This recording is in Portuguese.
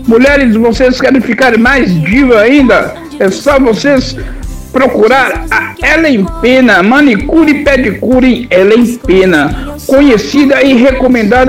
Mulheres, vocês querem ficar mais diva ainda? É só vocês procurar a Ellen Pena, manicure e pedicure Ellen Pena, conhecida e recomendada